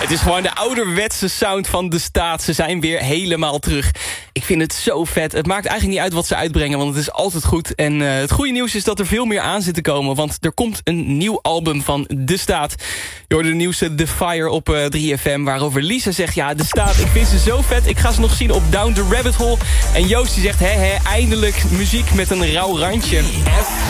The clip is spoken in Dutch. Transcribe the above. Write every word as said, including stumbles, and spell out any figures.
Het is gewoon de ouderwetse sound van De Staat. Ze zijn weer helemaal terug. Ik vind het zo vet. Het maakt eigenlijk niet uit wat ze uitbrengen, want het is altijd goed. En uh, het goede nieuws is dat er veel meer aan zit te komen, want er komt een nieuw album van De Staat. Je hoorde de nieuwste The Fire op uh, drie F M, waarover Lisa zegt, ja, De Staat, ik vind ze zo vet. Ik ga ze nog zien op Down the Rabbit Hole. En Joost die zegt, hè hè, eindelijk muziek met een rauw randje.